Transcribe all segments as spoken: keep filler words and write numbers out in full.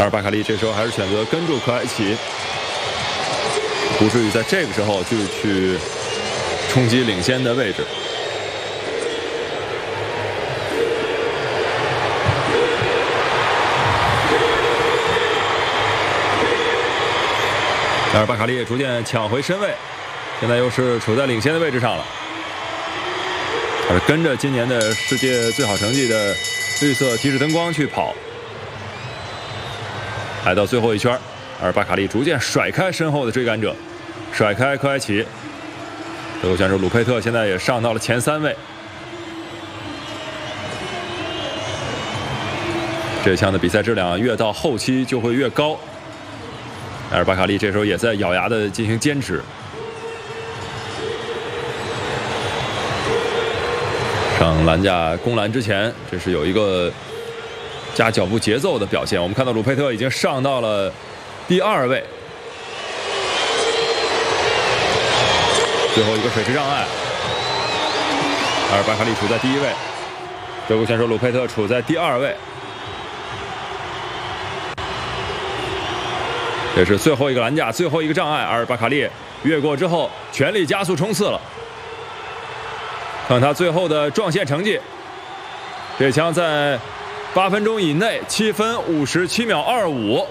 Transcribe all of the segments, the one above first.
当然，巴卡利这时候还是选择跟住科埃奇，不至于在这个时候就去冲击领先的位置。当然，巴卡利也逐渐抢回身位，现在又是处在领先的位置上了。他是跟着今年的世界最好成绩的绿色提示灯光去跑，来到最后一圈，而巴卡利逐渐甩开身后的追赶者，甩开科埃奇。德国选手鲁佩特现在也上到了前三位。这项的比赛质量越到后期就会越高。而巴卡利这时候也在咬牙的进行坚持。上栏架攻栏之前，这是有一个加脚步节奏的表现。我们看到鲁佩特已经上到了第二位，最后一个水池障碍，而巴卡利处在第一位，德国选手鲁佩特处在第二位。这是最后一个栏架，最后一个障碍，而巴卡利越过之后，全力加速冲刺了。看他最后的撞线成绩，这枪在八分钟以内，七分五十七秒二五。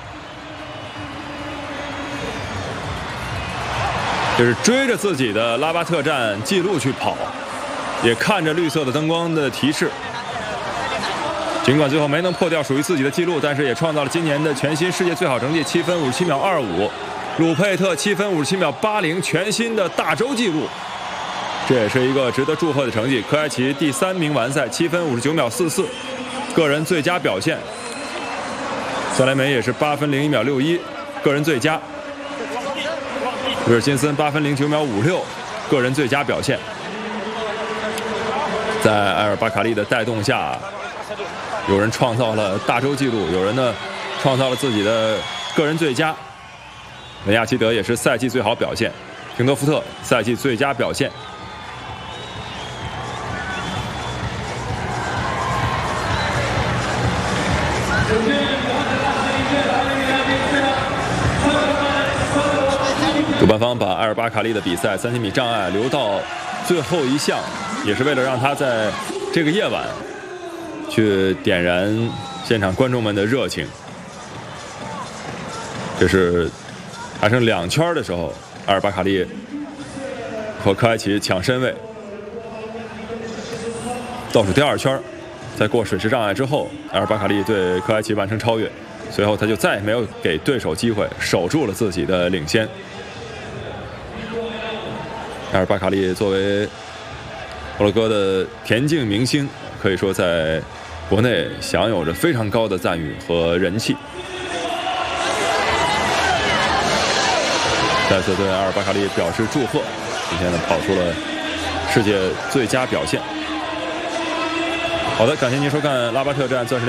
就是追着自己的拉巴特站记录去跑，也看着绿色的灯光的提示。尽管最后没能破掉属于自己的记录，但是也创造了今年的全新世界最好成绩七分五十七秒二五，鲁佩特七分五十七秒八零，全新的大洲纪录。这也是一个值得祝贺的成绩。科埃奇第三名完赛，七分五十九秒四四，个人最佳表现。萨莱梅也是八分零一秒六一，个人最佳。威尔金森八分零九秒五六，个人最佳表现。在埃尔巴卡利的带动下，有人创造了大洲纪录，有人呢创造了自己的个人最佳。雷亚齐德也是赛季最好表现，廷德福特赛季最佳表现。主办方把埃尔巴卡利的比赛三千米障碍留到最后一项，也是为了让他在这个夜晚去点燃现场观众们的热情。这是还剩两圈的时候，埃尔巴卡利和科埃奇抢身位。倒数第二圈，在过水池障碍之后，埃尔巴卡利对科埃奇完成超越，随后他就再也没有给对手机会，守住了自己的领先。埃尔巴卡利作为摩洛哥的田径明星，可以说在国内享有着非常高的赞誉和人气。再次对埃尔巴卡利表示祝贺，今天呢跑出了世界最佳表现。好的，感谢您收看拉巴特站钻石。